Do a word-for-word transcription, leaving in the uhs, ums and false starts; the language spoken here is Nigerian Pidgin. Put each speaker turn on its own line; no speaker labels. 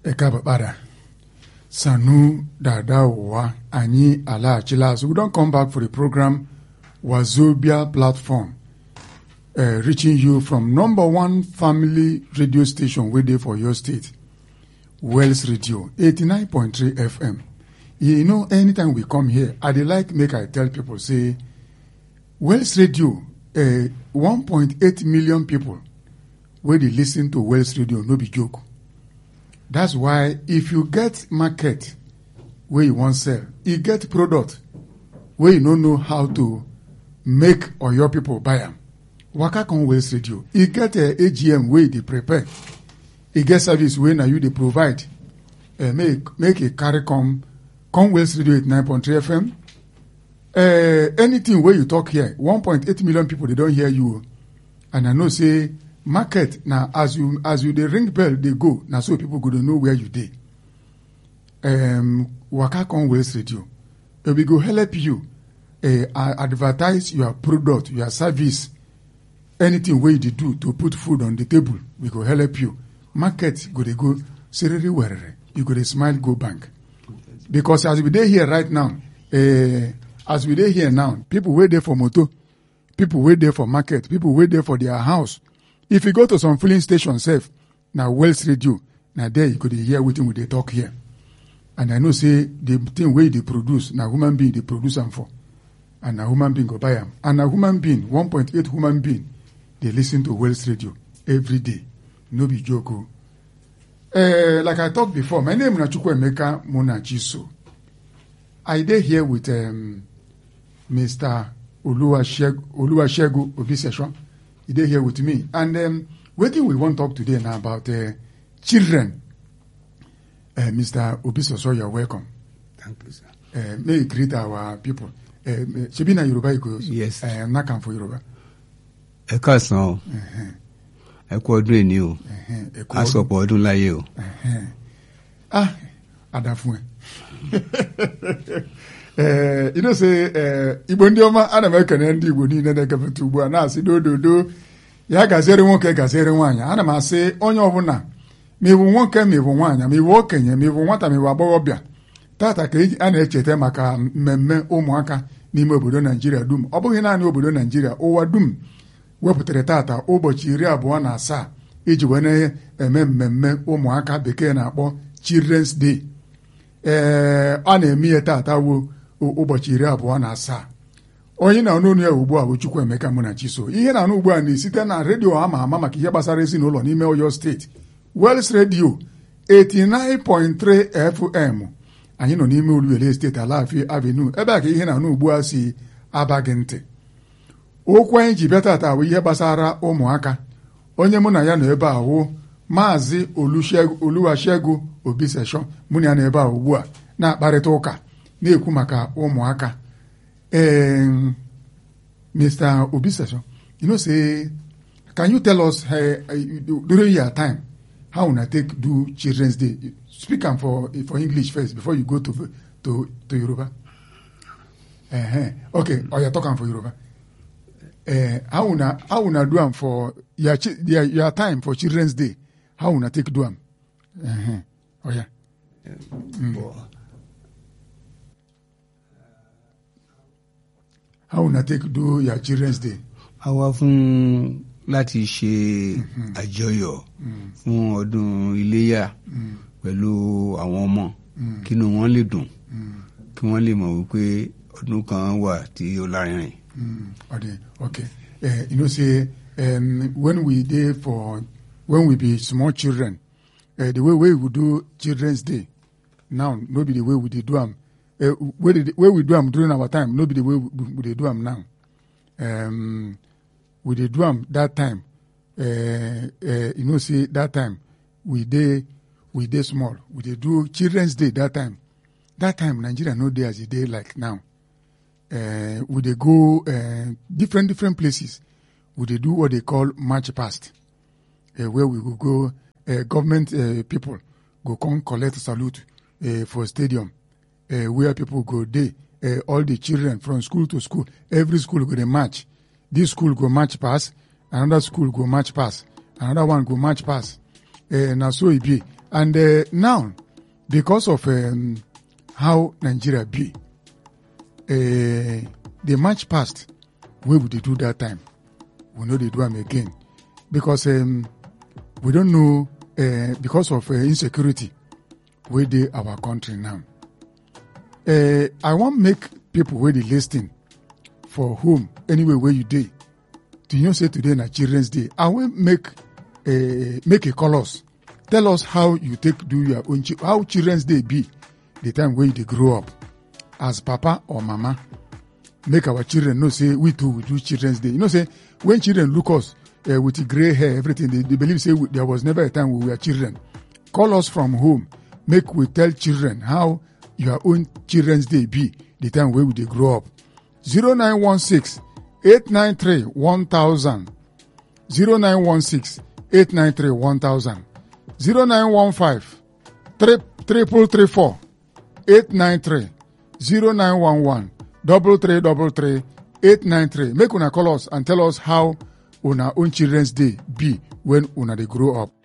Ekababara. Sanu Dadawa Anyi Ala Chila. So we don't come back for the program Wazobia platform. Uh, reaching you from number one family radio station waiting for your state. Wells Radio, eighty-nine point three F M. You know, anytime we come here, I dey like make I tell people, say, Wells Radio, uh, one point eight million people, where they listen to Wells Radio, no be joke. That's why if you get market where you want sell, you get product where you don't know how to make or your people buy them. Waka come Wells Radio. You get a A G M where they prepare. You get service where now you they provide. Uh, make make a carry come come Wells Radio eighty-nine point three F M. Uh, anything where you talk here, one point eight million people they don't hear you. And I know say market now as you as you they ring bell they go now so people go to know where you dey. Um, Waka come Wells Radio. Uh, we go help you uh, advertise your product, your service, anything where you do to put food on the table. We go help you. Market go they go seriously where you go they smile go bank because as we dey here right now, uh, as we dey here now, people wait there for motor, people wait there for market, people wait there for their house. If you go to some filling station, safe now Wells Radio, now there you could hear what they talk here, and I know say the thing where they produce now human being they produce them for, and a human being go buy them, and a human being one point eight human being they listen to Wells Radio every day. No be joke. Uh, like I talked before, my name is Chukwuemeka Munachiso. I dey here with um, Mister Oluwashegu Obisesho. He dey here with me. And um, what we want to talk today now about uh, children. Uh, Mister Obisesho, you're welcome.
Thank you, sir.
Uh, may you greet our people. Shebina Yoruba goes.
Yes.
I am not come for Yoruba.
Ẹ káàsán o. Ẹ kú ọdún èní o. A sọ̀pọ̀ ọdún láyé o.
Ah, adafun. Eh, you know say eh Igbo ndị ọma ana m ekene ndị Igbo niile na-ekepụta ugbu a na-asị dododo ya gazere nwoke gazere nwaanyị. Ana m asị onye ọbụla ma ịbụ nwoke ma ịbụ nwaanyị ma ịbụ okenye ma ịbụ nwata ma ịbụ agbọghọbịa tata ka a na-echeta maka mmemme ụmụaka n'ime obodo Naijiria dum. Ọ bụghị naanị obodo Naijiria, ụwa dum wepụtara tata ụbọchị iri abụọ na asaa iji wee na-eme mmemme ụmụaka bekee na-akpọ Children's Day. Ee, a na-eme ihe tata wuo ụbọchị iri abụọ na asaa. Onye na-anụ ọnụ ya ugbu a bụ Chukwuemeka Munachiso. Ihe na-anụ ugbu a na-esite na redio ama ama maka ihe gbasara ezinụlọ n'ime Oyo steeti, Wells Radio eighty-nine point three F M. Anyị nọ n'ime Oluwele steeti Alafia Avenue, ebe a ka ihe na-anụ ugbu a si abaghị ntị. Okwu anyị ji bịa tata bụ ihe gbasara ụmụaka. Onye mụ na ya nọ ebe a wụ Maazị Oluwashegu Obisesho. Mụ na ya nọ ebe a ugbu a na-akparịta ụka na-ekwu maka ụmụaka. Um, Mister Obisesho, you know, say, can you tell us how, during your time how una take do Children's Day? Speak am for for English first before you go to to to Yoruba. Uh-huh. Okay, or you talk am for Yoruba. Uh, how una how una do am for your, your your time for Children's Day? How una take do am? Uh-huh. Oh yeah. Mm. How una take do your Children's Day?
A wá fún láti ṣe àjọyọ̀ fún ọdún iléyá pẹ̀lú àwọn ọmọ kí inú wọn lè dùn kí wọ́n lè mọ̀ wípé ọdún kan wà tí ó lárinrin.
Okay, okay. Uh, you know, say um, when we dey for when we be small children, uh, the way we would do Children's Day now, no be the way we dey do am. Uh, where, the, where we do them during our time, no be the way we, we they do them now. Um, we they do them that time. Uh, uh, you know, see that time we they we they small. We they do Children's Day that time. That time Nigeria no day as a day like now. Uh, we they go uh, different different places. We they do what they call march past, uh, where we will go. Uh, government uh, people go come collect salute uh, for stadium. Uh, where people go there, uh, all the children from school to school, every school go they march. This school go march pass, another school go march pass, another one go march pass. Uh, now so it be. And uh, now, because of um, how Nigeria be, uh, the march past, we would do that time. We know they do them again. Because um, we don't know, uh, because of uh, insecurity, where they our country now. Uh, I want make people where they listening for whom, anyway, where you day. Do you know say today na Children's Day? I will make a, make a call us. Tell us how you take do your own, how Children's Day be, the time where they grow up. As papa or mama, make our children know say we too we do Children's Day. You know say when children look us uh, with the gray hair, everything, they, they believe say we, there was never a time we were children. Call us from home. Make we tell children how your own Children's Day be, the time where they grow up. zero nine one six, eight nine three, one thousand. zero nine one six, eight nine three, one thousand. zero nine one five, three three four, eight nine three. zero nine one one, double three double three, eight nine three. Make una call us and tell us how una own Children's Day be when una they grow up.